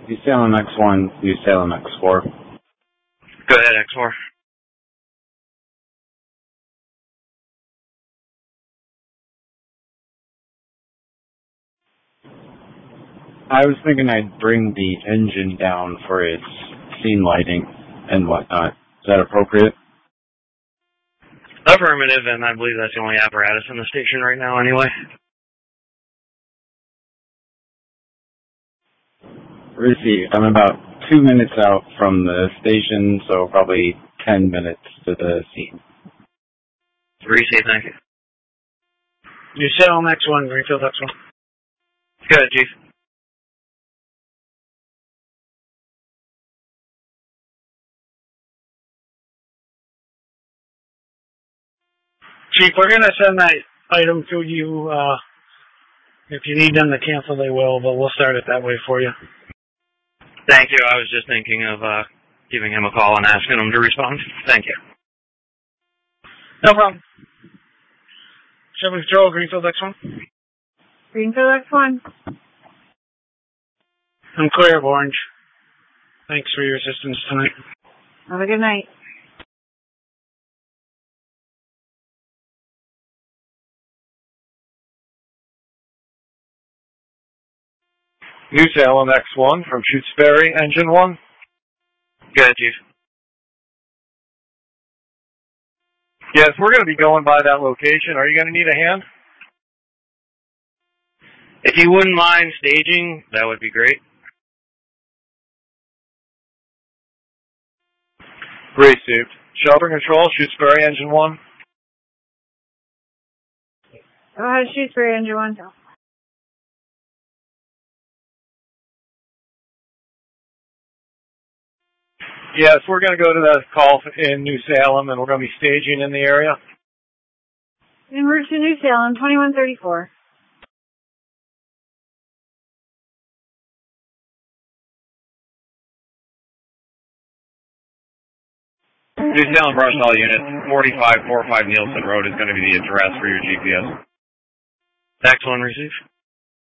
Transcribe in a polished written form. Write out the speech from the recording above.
New Salem X1, New Salem X4. Go ahead, X4. I was thinking I'd bring the engine down for its scene lighting and whatnot. Is that appropriate? Affirmative, and I believe that's the only apparatus in the station right now anyway. Received. I'm about 2 minutes out from the station, so probably 10 minutes to the scene. Received, thank you. New Salem X1, Greenfield X1. Go ahead, Chief. Chief, we're going to send that item to you. If you need them to cancel, they will, but we'll start it that way for you. Thank you. I was just thinking of giving him a call and asking him to respond. Thank you. No problem. Chevy Patrol, Greenfield X1. Greenfield X1. I'm clear of Orange. Thanks for your assistance tonight. Have a good night. New Salem X1 from Shutesbury, Engine 1. Go ahead, Chief. Yes, we're going to be going by that location. Are you going to need a hand? If you wouldn't mind staging, that would be great. Received. Shelter Control, Shutesbury, Engine 1. Go ahead, Shutesbury, Engine 1. Yes, we're going to go to the call in New Salem, and we're going to be staging in the area. En route to New Salem, 2134. New Salem Brush all units, 4545 Nielsen Road is going to be the address for your GPS. X1 receive.